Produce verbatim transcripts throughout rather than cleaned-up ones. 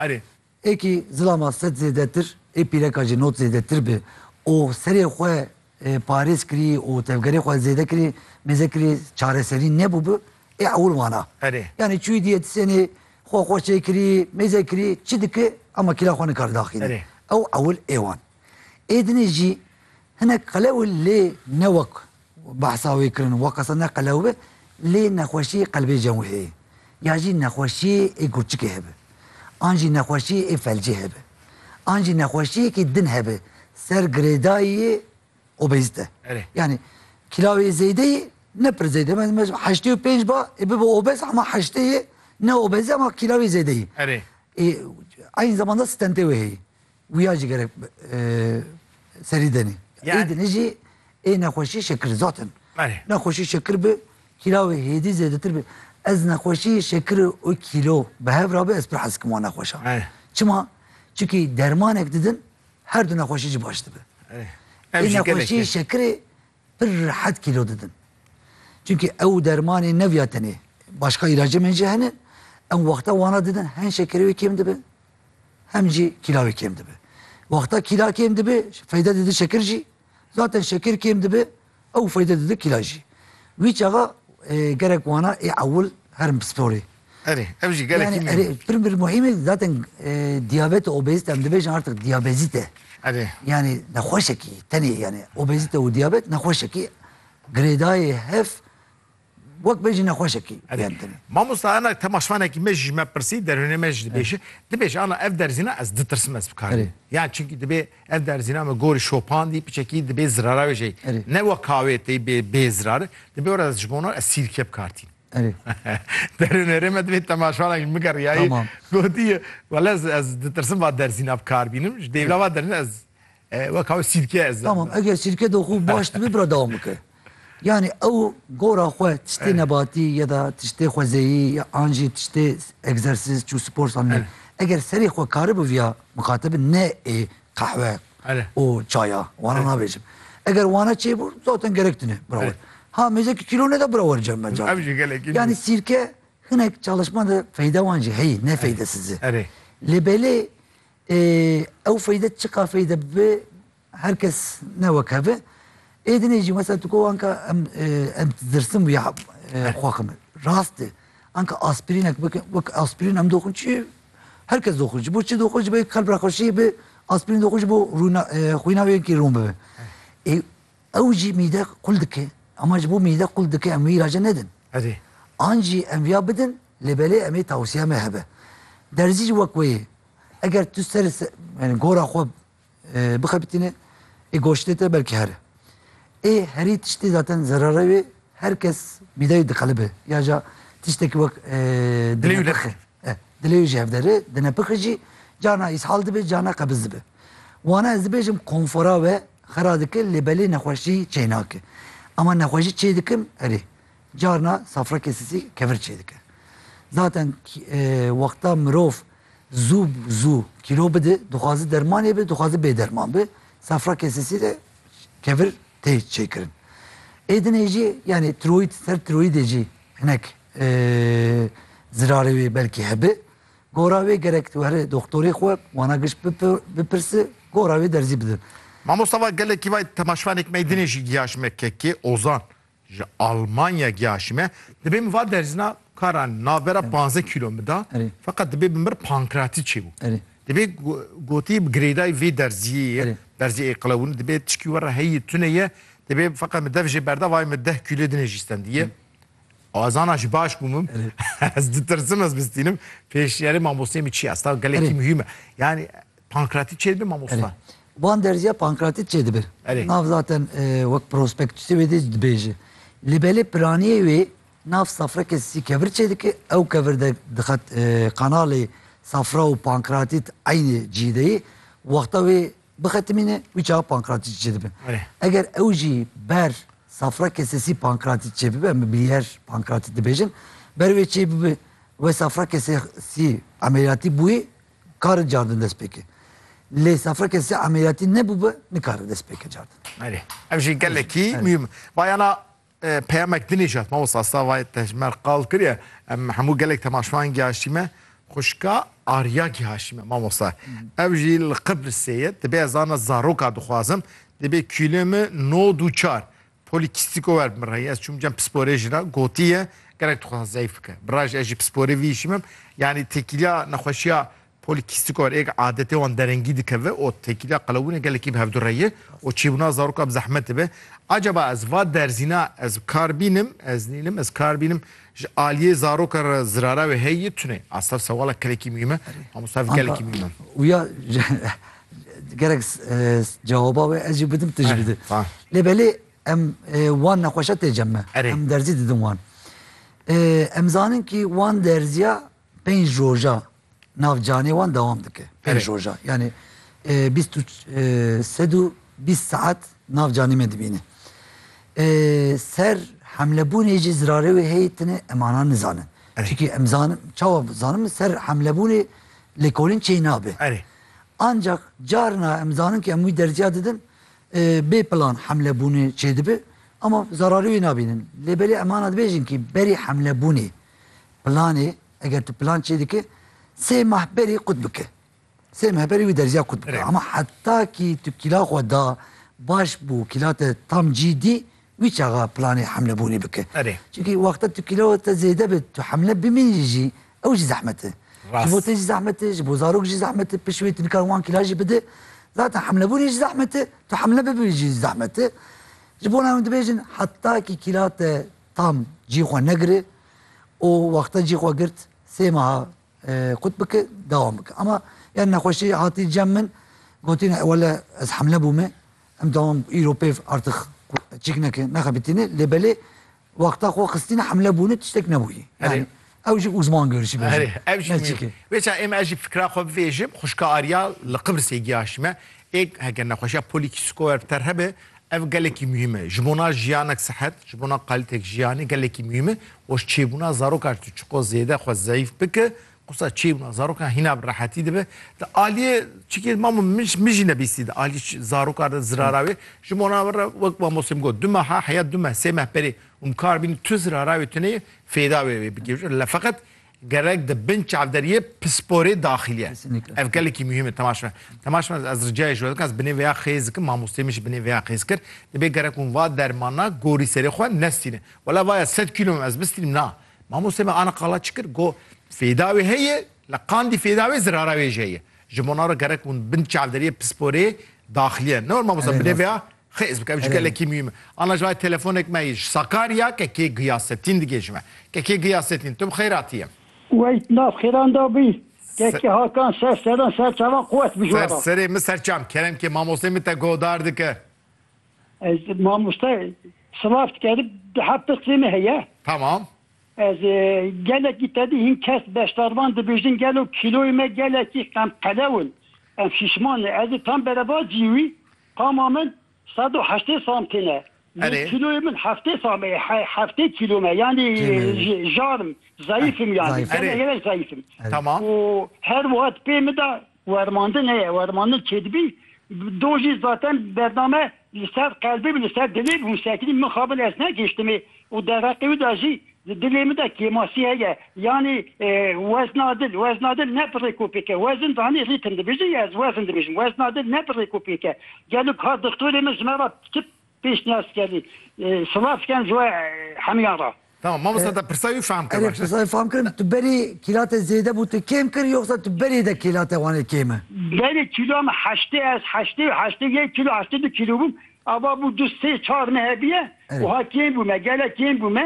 Eri. Eki zilama set zedetir, e pirekacı not zedetir bi. O seri xwe Paris kiri, o tevgeri xwe zede kiri, meze kiri çareseri ne bu bu? E avul vana. Eri. Yani çuy diyetisyeni, xwe xwe şey kiri, meze kiri, çi dike ama kila xwe nikar daxili. Eri. Ew avul ewan. Edine jî hinek qelew lê ne wek behsa wê kirin, wekasa ne qelew be, lê nexweşî qelbê cem wê heye. Ya jî nexweşî ê gurçikê hebe. An jî nexweşî ê felcê hebe. An jî nexweşiyekî din hebe. Ser girêdayê obezite. Eri. Yani kilavê zêdeyî ne pir zêde. Mesela heştê û pênc ba e bibe obez ama heşteyê ne obeze ama kilavê zêdeyî. Eri. E, aynı zamanda stentê wê heye. Wîya jî gerek e, serî denî. Yani- Êdine jî ê nexweşî şekir zaten. Eri. Nexweşî şekir bi kilavê hêdî zêdetir bi. Ez nexweşî şekir û kîlo bi hev rabe ez pir hez dikim wan nexweşa. Eri. Çima? Çünkü dermanek didin her du nexweşî jî baş dibe. Eri. Ê Ev jî nexweşî gelekî. şekirê pir rahat kîlo didin. Çünkü ew dermanê neviya tenê. Başka ilacı min jî hene. Em wexta wana didin hen şekerê wê kêm dibe hem jî kîla wê kêm dibe. Wexta kîla kêm dibe feyda didi şeker jî. Zaten şeker kêm dibe ew feyda didi kîla jî. Wî çaxa e, gerek wana ê ewil herin sporê. Eri. Ev jî gelekî Yani mi? eri, bir bir muhimi zaten e, diyabet obezite em dibêjin artık diyabezite. Eri. Yani nexweşekî tenê yani obezite û diyabet nexweşekî girêdayê hev wek bêjî nexweşekî yani tenê. Mamosta ana temaşvanekî me jî me pirsî derûnê me jî dibêje. Dibêje ana ev derzîna ez ditirsim ez bikarî. Eri. Yani çünkü dibê ev derzîna me gorî şopan dî piçekî dibê zirara ve jî. Eri. Ne wek kavê tê bê bê zirarı. Dibê were ez ji bo wan ez sîrke bikartîn. Evet. Derûnê me dibê temaşvanekî mikir yayî. Tamam. Gotiye wala ez ez ditirsim va derzîna bikar bînim. Ji devlava derine ez wek kavê sîrke ez. Tamam eğer sirke de xu baş dibe bira devam bike. Yani ew gora xwe tiştê nebatî ya da tiştê xwezeyî ya an jî tiştê egzersiz çû spor sanî. Eğer serê xwe karî biviya mukatebin ne ê qehwe Evet. û çaya wana nabêjim. Eğer wana çêbû zaten gerektine bira Evet. Ha mezeki kilo ne de bira vereceğim ben zaten. Ev jî gelekî. Yani sirke hinek çalışmada feyda vancı hey ne feyda sizi. Eri. Lebeli e, ev feyda çıka feyda be herkes ne vakabe. Edineci mesela tuko anka em e, em zırsın bu ya xwakım. Rastı. Anka aspirinek bak bak aspirin em dokunçu herkes dokunçu. Bu çi dokunçu be kalp rakoşi be aspirin dokunçu bu runa xuyna ve ki rumbe. E evci mide kuldike ama bu mide kuldike em ilacı nedin? Eri. Anji emviya bidin lebeli emi tavsiye mehebe. Derzici vakveyi. Eğer tu ser yani gora xwe e, bixebitine e goştete belki her. E heri tişti zaten zararı ve herkes mideyi dikalbe. Yaca tişteki vak e, Dileği dinepıkı. E, dileği cevderi dinepıkıcı cana ishal dibe cana kabız dibe. Wana ez dibêjim konfora ve xeradike lebeli nexweşî çênake. Ama nexweşî çê dikim erê. Carna safra kesisi kevir çêdike. Zaten e, vakta mirov zû zû kilo bide, dixwaze dermanê be, dixwaze bêderman be, safra kesisi de kevir tê çêkirin. Êdinê jî yani tiroid ser tiroidê jî hinek e, zirarê wê belkî hebe. Gora wê gerek were doktorê xwe wana giş bipirse gora wê derzî bidin. Mamosta va gelekî vay temaşvanekî meydinê jî giyaşmeke ki Ozan ji Almanya giyaşime dibê min va derzîna karan navbera panzdeh kilo mi da Erê. fakat dibê min bir pankreatît çêbû. Erê. Dibê gotî bi girêdayê vê derziyê Erê. derziyê qilewûn dibê tişkî were heyî tune ye dibê fakat mi dev jê berda vay mi deh kilo dinê jî stendiye. Azana jî baş bûmim. Ez ditirsim ez bistînim. Pêşiyerê mamosteyê mi çi est ta gelekî Erê. mühim e. Yani pankreatît çêdibê mamosta. Van derziya pankratit çêdibir. Erê. Nav zaten e, wek prospektüsü wê de dibêje. Libelê piraniyê wê nav safra kesî kevir çêdike ew kevir de dixet e, kanalê safra û pankratit aynı cîdeyî wexta wê bixetimîne wî çawa pankratit çêdibin. Erê. Eger ew jî ber safra kesesi pankratit çêbibe em biyer pankratit dibêjin ber wê çêbibe ve safra kesesi ameliyatî bûyê karı cardin dest pêke. Lê safra kesesi ameliyatî nebûbe nikare dest pêke cardin. Erê. Ev jî gelekî mühim. Vayana peyamek dinê jî mamosta sta vay tejmer qal kiriye em hemû gelek temaşvan giyaşîme خوشکا آریاکی هاشمه ماموسا او جی لقبرسیه دبی از آن زاروکا دخوازم دبی کیلومه نو دو چار پولیکیستیکو ور مرایی از چون جم پسپوره جنا گوتیه گرک تخواز ضعیف که براج اجی پسپوره ویشمم یعنی تکیلیا نخوشیا پولیکیستیکو ور ایک عادته وان درنگی دکوه او تکیلیا قلوونه گلکی به هفدورایه و چیبونا زاروکا بزحمت به acaba ez va derzîna ez kar bînim ez nînim ez kar bînim ji aliyê zarokar zirara ve heyî tune aslında sewala kelekî mühim e ama sev gelekî mühim e ويا gerek cevaba ve ez jî bidim tu jî bidî lê belê em wan nexweşa tê cem me em derzî didim wan em zanin ki wan derziya pênc roja navcanê wan dewam dike pênc roja yani bîst û sed û bîst saet navcanê me dibîne ser hemlebûnê jî zirarê wê heyî tune emanan nizanin çünkü em zanim çawa zanim ser hemlebûnê lêkolîn çê nabe ancak carna em zanin ki em wî derziya didin bê plan hemlebûnê çê dibe ama zararê wê nabînin lê belê emana dibêjin ki berî hemlebûnê planê eger tu plan çê dike sê mehberî qut bike sê mehberî wî derziya qut bike ama heta ki tu kîla xwe da baş bû kîlate tam cidî wî çaxa planê hemlebûnê bike çünkü wexta tu kîla te zêde bi tu hemle bimînî jî ew jî zehmet e ji bo te jî zehmet e ji bo zarok jî zehmet e piş wê tu nikar wan kîla jî bide zaten hemlebûnê jî zehmet e tu hemle bibî jî zehmet e ji bo em dibêjin heta ki kîla te tam cî xwe negire û wexta cî xwe girt sê meha qut bike dewam bike ama yani nexweşî hatî cem min gotîne wele ez hemle bûme em dewam îro pêv artık çîkneke nexebitîne lê belê wexta xwe xistîne hemle bûne tiştek nebûye yani ew jî uzman görüşî bêje ev jî wêça em ez jî fikra xwe bivêjim xuşka ariya li Qibrîsê gihîşime êk heger nexweşiya polîkîstiko wer ter hebe ev gelekî mühim e ji bona jiyanek sihet ji bona kalîtek jiyanê gelekî mühim e û ji çêbûna zarokar tu çiko zêde xwe zayıf bike قصة شيء من زاروكا هنا براحتي دبه آلية شكل ما مش مجي نبيسي ده آلية زاروكا زراراوي شو منا برا وقت ما موسم قد دمها ها حياة دمها سمه بري ومكار بين تزراراوي تني فيداوي بيجيش لا فقط جرك ده بنش عبدالية بسبوري داخلية أفكار لك مهم تماشى تماشى از رجاي شو كاس بني ويا خيز كم ما موسم مش بني ويا خيز كر دبي جرك واد درمانا غوري سري خوان نستينه ولا ويا ست كيلو از بستين نا ما موسم أنا قالت شكر جو فيداوي هي لقاندي فيداوي زراراوي جايه جمونار جرك من بنت عبداليه بسبوري داخليا نور ما وصل بنيفيا خيز بك مش قال لك مهم انا جاي تليفونك ما يج سكاريا كي قياستين دقيقه كي قياستين تم خيراتيه ويت ناف خيران دابي كي هاكان سر سران سر تمام قوت بجوار سر سري مسر چام كلام كي ما مسلم تا گودار دك ما مستي صلافت كده حتى قيمه هي tamam از geleki dedi hin kes beştarvan da bijin gelo kiloyme geleki kam kalawun em şişman ez tam beraber civi tamamen صد و هشتاد سانتینه kiloyumun hafte sami hafte kilome yani jarım zayıfım yani ben zayıfım tamam o her vakit pemida varmandı ne varmandı çedbi doji zaten bername liser kalbim liser dilim müsakini mukabil esne geçtimi o deraki daji dilimi de kemasiye yani veznadil veznadil ne prekopike vezin tane ritimde bizi yaz vezin de bizim veznadil ne prekopike gelip ha doktorumuz merak tip peşniyaz geldi slavken jo hamiyara tamam ما مثلا برساوي فهم كمان انا برساوي فهم كرم تبري كيلات زياده بو كيم كر يوصل تبري ده كيلات وانا كيمه بری کیلو هم هشته از هشته هشته یک کیلو هشته دو کیلو بوم اما bu دو سه چهار مهبیه و ها کیم بومه گله کیم بومه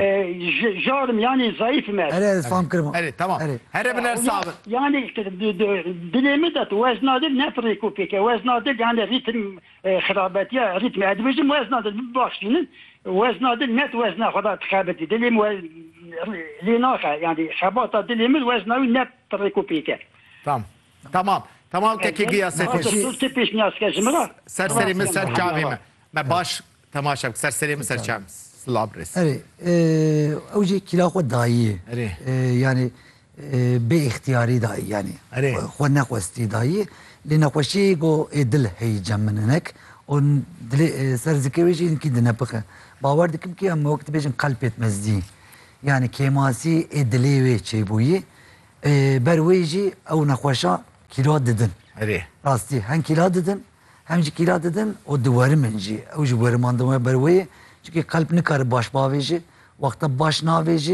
جارم yani zayıfım evet faham kırma evet tamam her bir sabit yani işte dilemi de veznadır ne freko peki veznadır yani ritim xirabetiye ritim edibizim veznadır bir başlığının veznadır net vezna kadar tıkabeti dilim ve linaka yani şabata dilimiz veznadır net freko peki tamam tamam tamam ki kıyaset serseri mi serçavi mi me baş tamaşa serseri mi serçavi slabres evet اوجي كلا خو دايي يعني بي اختياري دايي يعني خو نقوستي دايي لنقوشي جو ادل هي جمننك اون دل سرزكيويش انكي دنبخه باور دكم كي ام وقت بيجن قلب etmezdi yani kemasi edlevi çebuyi بروی جی او نخوشا کیلو ددن اره راستی هم کیلو ددن هم جی کیلو ددن و دواره من جی او جی دواره ماندومه بروی چونکه قلب نکار باش باویجی وقتا باش ناویجی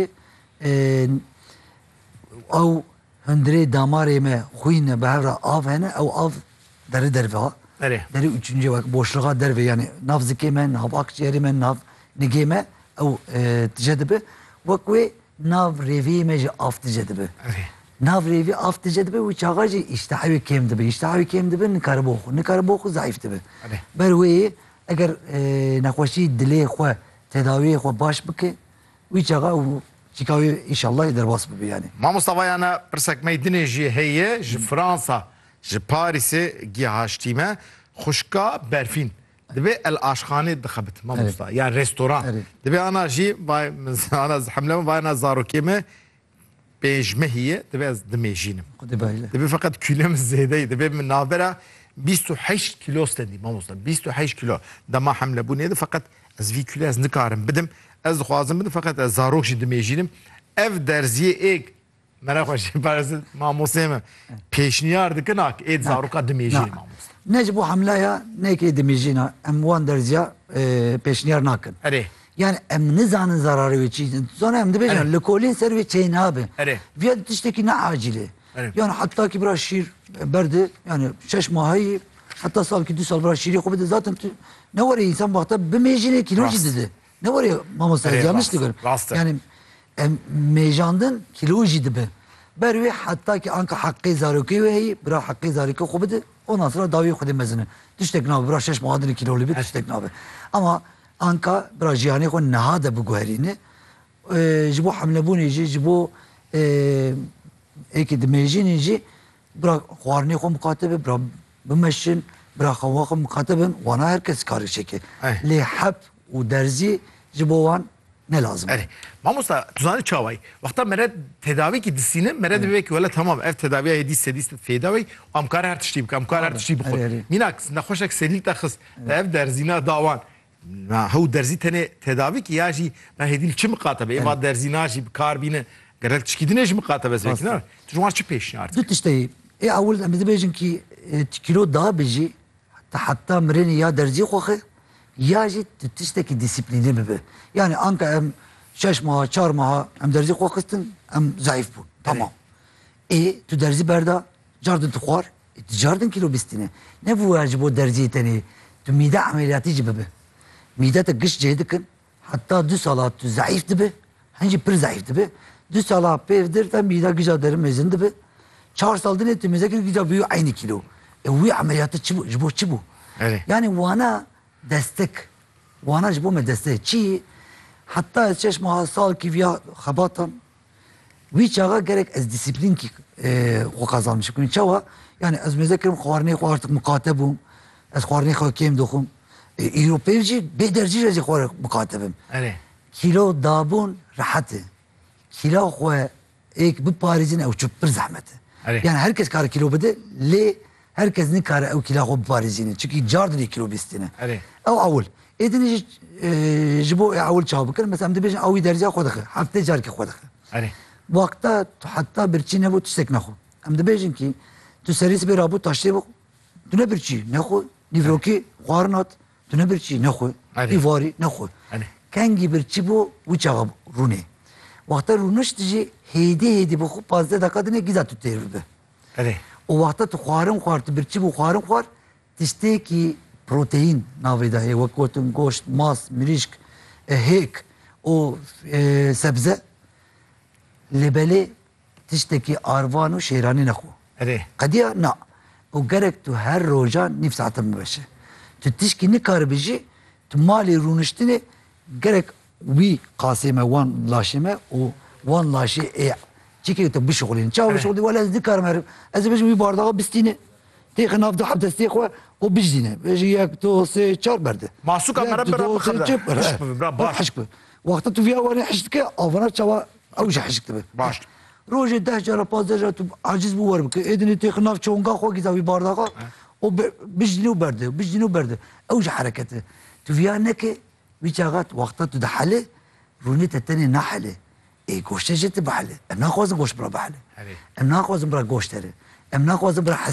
او هندری داماری me خوینه به هر آف هنه او آف دری درve ha اره deri üçüncü bak boşluğa derve yani nav zikeme nav akciğeri me nav nigeme او تجدبه وكوي ناف ريفي مجي اف تجدبه اره ناف ريفي اف تجدبه وشاغاجي اشتحوي كيم دبه اشتحوي كيم دبه نكربوخو نكربوخو ضعيف دبه اره بروي اگر نخوشي دلي خو تداوي خو باش بك ويشاغا چیکاوی انشالله در باس ببی yani. ما مصطفى انا برسك ميدني جي هي جي فرنسا جي باريس جي هاشتيمه خشكا برفين دبي الاشخانه دخبت ما مصطفى يعني ريستوران دبي انا جي باي انا حمله باي انا زاروكيمه بيجمه هي دبي دميجينم خدي بالك. دبي فقط كيلو زياده دبي من نابره بیست و هشت کیلو استندی ما مصطفى بیست و هشت کیلو دما حمله بونید فقط از وی کیلو از نکارم بدم از خوازم بدم فقط از زاروک جی دميجينم ev derziye ek merak hoş parası mamosem peşniyar diknak et zaruka demeyeceğim mamos. Nece bu hamlaya ne ki demeyeceğine em wan derziya peşniyar nakın. Ere. Yani em ne zanın zararı ve çizin. Sonra em de bejan lekolin ser ve çeyin abi. Ere. Viyad tişteki ne acili. Ere. Yani hatta ki biraz şiir berdi yani şeş mahayı hatta sal ki dü sal biraz şiiri kubede zaten ne var ya insan bakta bemeyeceğine kiloji dedi. Ne var ya mamos yanlış diyorum. Yani em mejandın kiloji dibe. Bervi hatta ki anka hakkı zaruki ve hi bira hakkı zaruki kubede ondan sonra davi kudemezini. Tiştek nabi bira şeş mahadini kilolu bir tiştek nabi. Ama anka bira jiyani kon nehada bu guherini jibo hamlebuni ji jibo eki demejini ji bira khuarni kon mukatebe bira bmeşin bira khawaq mukatebin wana herkes karı çeki. Li hab u derzi jibo wan ne lazım? Evet. Mamusta tuzanı çavay. Vakta meret tedavi ki disine meret bebek valla tamam ev tedaviye hedis sedis tedavi amkar her tiştib amkar her tiştib xud. Minak naxoşak selil taxs ev derzina davan. Ma hu derzi tane tedavi ki yaji ben hedil çi mukatabe eva derzina ji karbine gerel çikidine ji mukatabe zekina. Tujmar çi peşin artık. Dut işte e avul em dibejin ki kilo daha beji hatta mreni ya derzi xoxe ya jî tu tiştekî disiplînê bibe. Yani anka em şeş maha, çar maha em derzî xwe xistin em zayıf bûn. Tamam. E tu derzî berda cardin tu xwar tu cardin kilo bistîne. Ne bû ji bo derzî tenê tu mîde ameliyatî jî bibe. Mîde te giş cê dikin hatta du sala tu zayıf dibe hin jî pir zayıf dibe. Du sala pêvdir te mîde gija derin mezin dibe. Çar sal dinê tu mêzekir gija bûyû aynı kilo. E wî ameliyatı çi bû ji bo çi bû? Yani wana destek وانا جبو me destek çi hatta şeş maha sal ki via xabatan vi çağa gerek ez disiplin ki o kazanmış kun çava yani ez mezekrim xwarni xo artık mukatebum ez xwarni xo kem doxum Europeyci be derci rezi xwar mukatebim evet kilo dabun rahatı kilo xo ek bu Paris'in ev çok bir zahmet yani herkes kar kilo bede le herkes ne kar ev kilo xo Paris'in çünkü cardın kilo bistine evet او اول اذن جبو اول جواب كان مثلا دبيج او درجه خدخ حتى جارك خدخ evet وقتا حتى برچينه بو تستك نخو ام دبيجن كي تو سريس برابو تاشتي بو دونه برچي نخو نيفروكي قارنات دونه برچي نخو ايفاري نخو كانجي برچي بو وچاغ روني وقتا رونش تجي هيدي هيدي بو پانزده دقیقه دنه گيزا تو تيربه evet o وقتا تو خوارن خوارت برچي بو خوارن خوار تشتي كي protein navida he vakotun goşt mas mirişk hek o sebze lebeli tişteki arvanu şehrani nakhu evet qadiya na o gerek tu her roja nifs atam beşe tu tişki ne karbiji tu mali runuştini gerek vi qasime wan laşime o wan laşi e çiki tu bu şoğlin çav şoğli wala zikar mer az beş vi bardağa bistine تيخ نافذ حتى استيخوا وبجدينا بيجي ياك تو سي تشار برده معسوكا مربى برا حشك وقت تو فيها وانا حشتك افنا تشوا اوج حشك به باش روجي ده جرا بازجا تو عاجز بو وربك ادني تيخ ناف چونغا خو كيزاوي بارداغا او بجدينو برده بجدينو برده اوج حركته تو فيها نك بيچاغات وقت تو دحله رونيت التاني نحله ای گوشت جت بحله ام نخوازم گوشت برا بحله Evet. ام نخوازم برا گوشت ام نخوازم برا